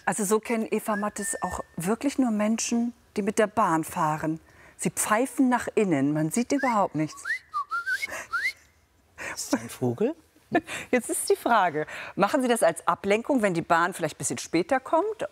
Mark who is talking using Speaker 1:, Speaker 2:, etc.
Speaker 1: Also so kennen Eva Mattes auch wirklich nur Menschen, die mit der Bahn fahren. Sie pfeifen nach innen, man sieht überhaupt nichts.
Speaker 2: Ist das ein Vogel?
Speaker 1: Jetzt ist die Frage, machen Sie das als Ablenkung, wenn die Bahn vielleicht ein bisschen später kommt?